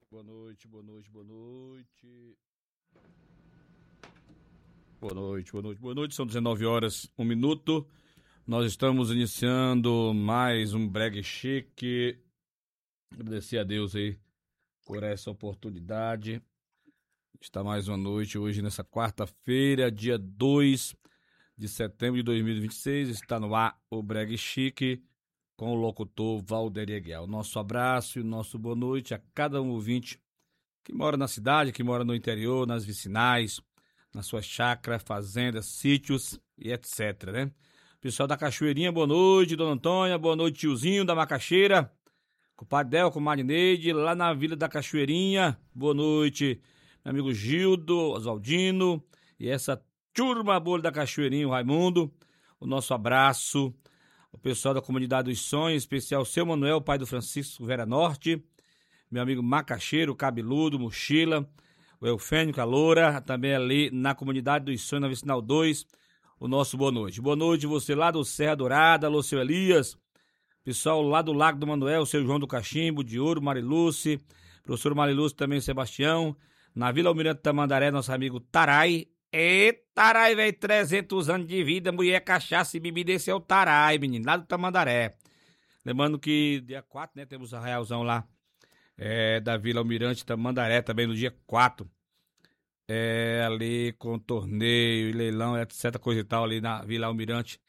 Boa noite, boa noite, boa noite. Boa noite, boa noite, boa noite. São 19 horas, 1 minuto. Nós estamos iniciando mais um Brega Chique. Agradecer a Deus aí por essa oportunidade. Está mais uma noite hoje, nessa quarta-feira, dia 2 de setembro de 2026. Está no ar o Brega Chique com o locutor Valdeir Aguiar. O nosso abraço e o nosso boa noite a cada um ouvinte que mora na cidade, que mora no interior, nas vicinais, nas suas chácaras, fazendas, sítios e etc, né? Pessoal da Cachoeirinha, boa noite, Dona Antônia, boa noite, tiozinho da Macaxeira, compadre Del, comadre Neide, lá na Vila da Cachoeirinha, boa noite, meu amigo Gildo, Oswaldino e essa turma boa da Cachoeirinha, o Raimundo, o nosso abraço, o pessoal da Comunidade dos Sonhos, em especial o seu Manuel, pai do Francisco Vera Norte, meu amigo Macaxeiro, Cabeludo, Mochila, o Eufênio Caloura, também ali na Comunidade dos Sonhos, na Vicinal 2, o nosso boa noite. Boa noite você lá do Serra Dourada, alô, seu Elias, pessoal lá do Lago do Manuel, seu João do Cachimbo, de Ouro, Mariluce, professor Mariluce também, Sebastião, na Vila Almirante Tamandaré, nosso amigo Tarai. Tarai, velho, 300 anos de vida, mulher, cachaça e bebida, esse é o Tarai, menino, lá do Tamandaré. Lembrando que dia 4, né, temos arraialzão lá, da Vila Almirante Tamandaré, também no dia 4. Ali com torneio e leilão, etc, coisa e tal, ali na Vila Almirante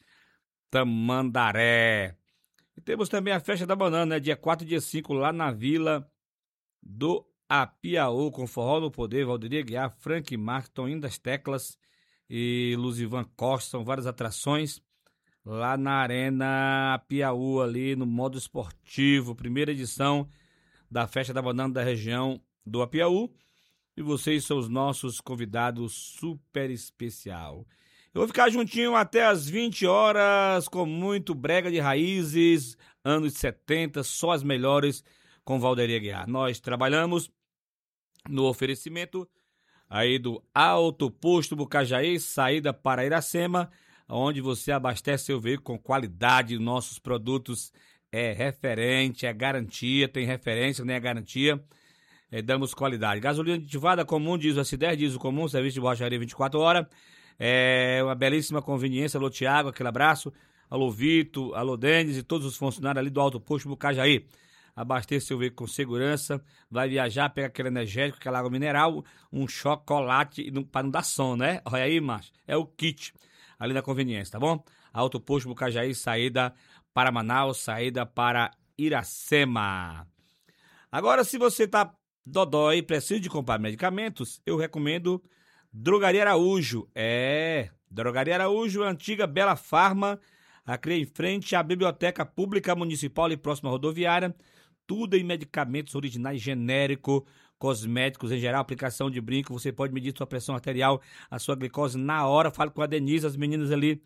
Tamandaré. E temos também a Festa da Banana, né, dia 4 e dia 5, lá na Vila do Apiaú, com Forró no Poder, Valdeir Aguiar, Frank Marques, Toninho das Teclas e Luzivan Costa, são várias atrações lá na Arena Apiaú, ali no modo esportivo, primeira edição da Festa da Banana da região do Apiaú, e vocês são os nossos convidados super especial. Eu vou ficar juntinho até as 20 horas com muito brega de raízes, anos 70, só as melhores com Valdeir Aguiar. Nós trabalhamos no oferecimento aí do Alto Posto Bucajaí, saída para Iracema, onde você abastece seu veículo com qualidade. Nossos produtos é referente, é garantia, tem referência, nem é garantia, damos qualidade. Gasolina aditivada comum, diesel S10, diesel comum, serviço de borracharia 24 horas, uma belíssima conveniência. Alô Tiago, aquele abraço, alô Vitor, alô Denis e todos os funcionários ali do Alto Posto Bucajaí. Abasteça seu veículo com segurança, vai viajar, pega aquele energético, aquela água mineral, um chocolate, para não dar som, né? Olha aí, macho, é o kit ali da conveniência, tá bom? Alto Posto Bucajaí, saída para Manaus, saída para Iracema. Agora, se você tá dodói e precisa de comprar medicamentos, eu recomendo Drogaria Araújo. Drogaria Araújo, antiga Bela Farma, aqui em frente à Biblioteca Pública Municipal e próxima à rodoviária. Tudo em medicamentos originais, genérico, cosméticos em geral, aplicação de brinco. Você pode medir sua pressão arterial, a sua glicose na hora. Fale com a Denise, as meninas ali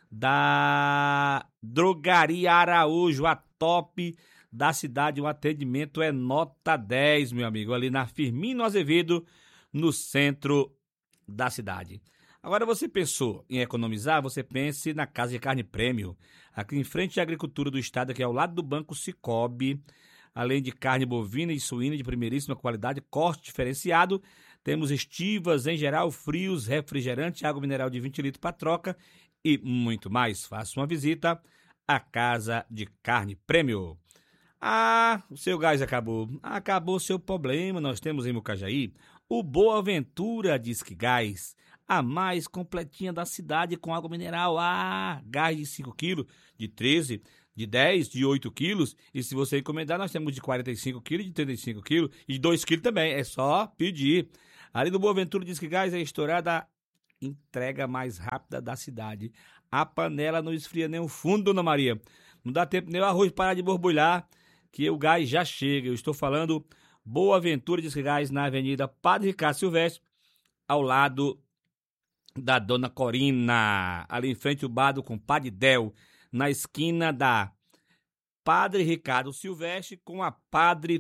da Drogaria Araújo, a top da cidade. O atendimento é nota 10, meu amigo, ali na Firmino Azevedo, no centro da cidade. Agora, você pensou em economizar? Você pense na Casa de Carne Prêmio, aqui em frente à Agricultura do Estado, aqui ao lado do Banco Sicoob. Além de carne bovina e suína de primeiríssima qualidade, corte diferenciado, temos estivas em geral, frios, refrigerante, água mineral de 20 litros para troca e muito mais. Faça uma visita à Casa de Carne Prêmio. O seu gás acabou. Acabou o seu problema. Nós temos em Mucajaí o Boa Ventura Disque Gás, a mais completinha da cidade, com água mineral. Gás de 5 quilos, de 13, de 10, de 8 quilos. E se você encomendar, nós temos de 45 quilos, de 35 quilos e de 2 quilos também. É só pedir. Ali do Boa Ventura Disque Gás é estourada a entrega mais rápida da cidade. A panela não esfria nem o fundo, Dona Maria. Não dá tempo nem o arroz parar de borbulhar, que o gás já chega. Eu estou falando Boa Ventura Disque Gás, na Avenida Padre Ricardo Silvestre, ao lado da Dona Corina, ali em frente ao bar do compadre Del, na esquina da Padre Ricardo Silvestre com a Padre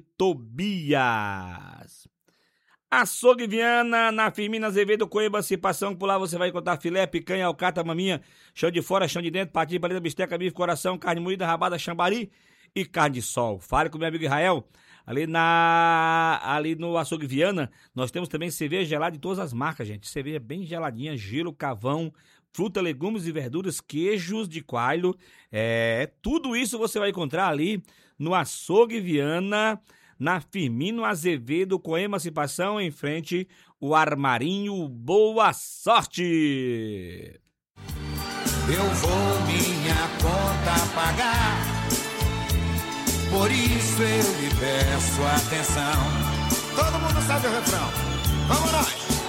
Tobias. Açougue Viana, na Firmina Azevedo, Coiba, Cipação, por lá você vai encontrar filé, picanha, alcatra, maminha, chão de fora, chão de dentro, patinho, paleta, bisteca, bife, coração, carne moída, rabada, chambari e carne de sol. Fale com meu amigo Israel. Ali no Açougue Viana, nós temos também cerveja gelada de todas as marcas, gente. Cerveja bem geladinha, gelo, carvão, fruta, legumes e verduras, queijos de coalho. Tudo isso você vai encontrar ali no Açougue Viana, na Firmino Azevedo, com Emancipação, em frente o Armarinho. Boa sorte! Eu vou minha conta pagar, por isso eu lhe peço atenção. Todo mundo sabe o refrão, vamos nós!